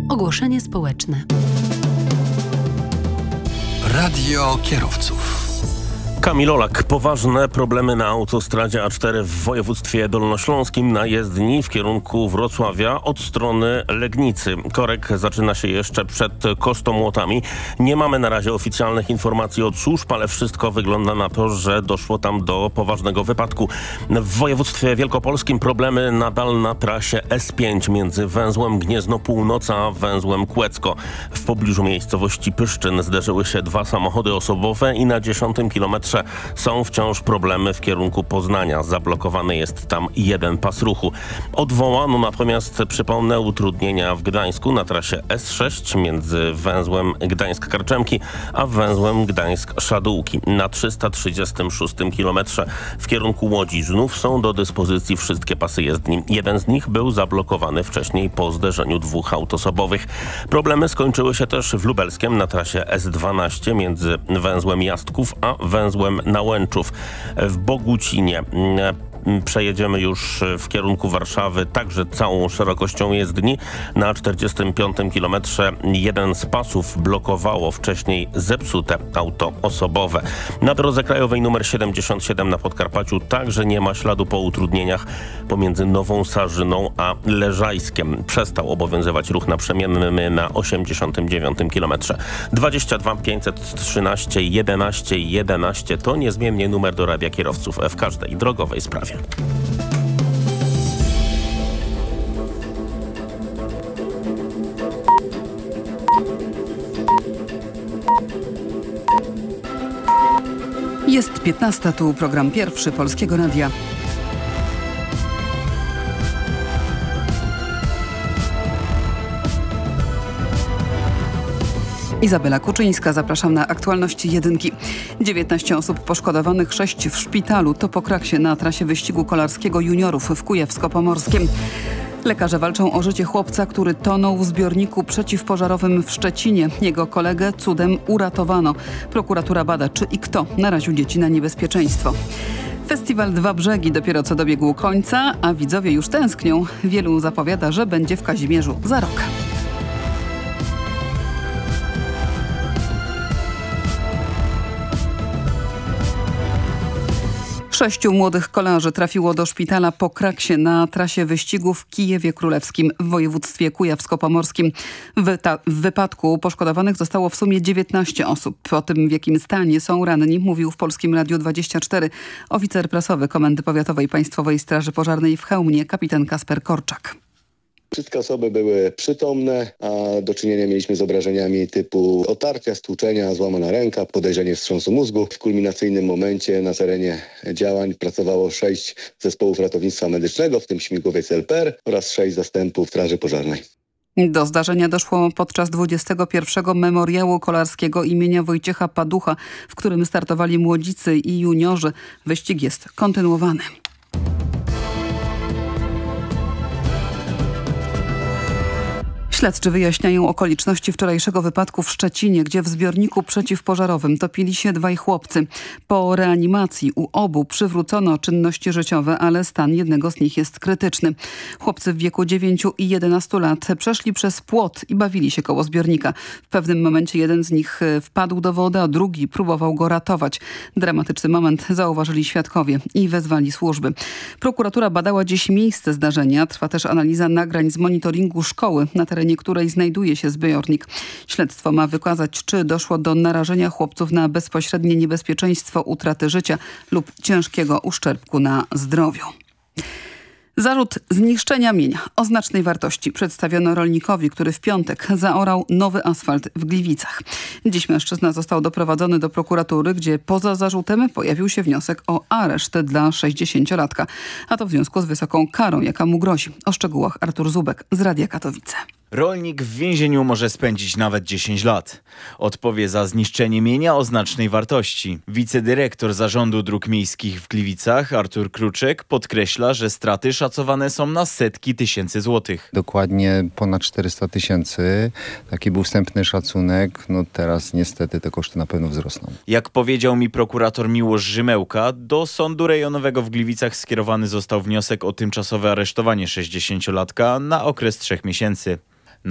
Ogłoszenie społeczne. Radio kierowców. Kamil Olak. Poważne problemy na autostradzie A4 w województwie dolnośląskim na jezdni w kierunku Wrocławia od strony Legnicy. Korek zaczyna się jeszcze przed Kostomłotami. Nie mamy na razie oficjalnych informacji od służb, ale wszystko wygląda na to, że doszło tam do poważnego wypadku. W województwie wielkopolskim problemy nadal na trasie S5 między węzłem Gniezno Północ a węzłem Kłecko. W pobliżu miejscowości Pyszczyn zderzyły się dwa samochody osobowe i na 10 kilometrze są wciąż problemy w kierunku Poznania. Zablokowany jest tam jeden pas ruchu. Odwołano natomiast, przypomnę, utrudnienia w Gdańsku na trasie S6 między węzłem Gdańsk-Karczemki a węzłem Gdańsk-Szadółki. Na 336 kilometrze w kierunku Łodzi znów są do dyspozycji wszystkie pasy jezdni. Jeden z nich był zablokowany wcześniej po zderzeniu dwóch aut osobowych. Problemy skończyły się też w Lubelskiem na trasie S12 między węzłem Jastków a węzłem Nałęczów. W Bogucinie przejedziemy już w kierunku Warszawy także całą szerokością jezdni. Na 45 kilometrze jeden z pasów blokowało wcześniej zepsute auto osobowe. Na drodze krajowej nr 77 na Podkarpaciu także nie ma śladu po utrudnieniach pomiędzy Nową Sarzyną a Leżajskiem. Przestał obowiązywać ruch naprzemienny na 89 kilometrze. 22 513 11 11 to niezmiennie numer do radia kierowców w każdej drogowej sprawie. Jest 15, tu program pierwszy Polskiego Radia. Izabela Kuczyńska, zapraszam na aktualności jedynki. 19 osób poszkodowanych, 6 w szpitalu. To po kraksie na trasie wyścigu kolarskiego juniorów w Kujawsko-Pomorskim. Lekarze walczą o życie chłopca, który tonął w zbiorniku przeciwpożarowym w Szczecinie. Jego kolegę cudem uratowano. Prokuratura bada, czy i kto naraził dzieci na niebezpieczeństwo. Festiwal Dwa Brzegi dopiero co dobiegł końca, a widzowie już tęsknią. Wielu zapowiada, że będzie w Kazimierzu za rok. Sześciu młodych kolarzy trafiło do szpitala po kraksie na trasie wyścigu w Kijewie Królewskim w województwie kujawsko-pomorskim. W wypadku poszkodowanych zostało w sumie 19 osób. O tym, w jakim stanie są ranni, mówił w Polskim Radiu 24 oficer prasowy Komendy Powiatowej Państwowej Straży Pożarnej w Chełmie, kapitan Kasper Korczak. Wszystkie osoby były przytomne, a do czynienia mieliśmy z obrażeniami typu otarcia, stłuczenia, złamana ręka, podejrzenie wstrząsu mózgu. W kulminacyjnym momencie na terenie działań pracowało 6 zespołów ratownictwa medycznego, w tym śmigłowiec LPR oraz 6 zastępów Straży Pożarnej. Do zdarzenia doszło podczas 21. Memoriału Kolarskiego imienia Wojciecha Paducha, w którym startowali młodzicy i juniorzy. Wyścig jest kontynuowany. Śledczy wyjaśniają okoliczności wczorajszego wypadku w Szczecinie, gdzie w zbiorniku przeciwpożarowym topili się dwaj chłopcy. Po reanimacji u obu przywrócono czynności życiowe, ale stan jednego z nich jest krytyczny. Chłopcy w wieku 9 i 11 lat przeszli przez płot i bawili się koło zbiornika. W pewnym momencie jeden z nich wpadł do wody, a drugi próbował go ratować. Dramatyczny moment zauważyli świadkowie i wezwali służby. Prokuratura badała dziś miejsce zdarzenia. Trwa też analiza nagrań z monitoringu szkoły, na terenie której znajduje się zbiornik. Śledztwo ma wykazać, czy doszło do narażenia chłopców na bezpośrednie niebezpieczeństwo utraty życia lub ciężkiego uszczerbku na zdrowiu. Zarzut zniszczenia mienia o znacznej wartości przedstawiono rolnikowi, który w piątek zaorał nowy asfalt w Gliwicach. Dziś mężczyzna został doprowadzony do prokuratury, gdzie poza zarzutem pojawił się wniosek o areszt dla 60-latka, a to w związku z wysoką karą, jaka mu grozi. O szczegółach Artur Zubek z Radia Katowice. Rolnik w więzieniu może spędzić nawet 10 lat. Odpowie za zniszczenie mienia o znacznej wartości. Wicedyrektor Zarządu Dróg Miejskich w Gliwicach, Artur Kruczek, podkreśla, że straty szacowane są na setki tysięcy złotych. Dokładnie ponad 400 000. Taki był wstępny szacunek. No teraz niestety te koszty na pewno wzrosną. Jak powiedział mi prokurator Miłosz Rzymełka, do Sądu Rejonowego w Gliwicach skierowany został wniosek o tymczasowe aresztowanie 60-latka na okres 3 miesięcy.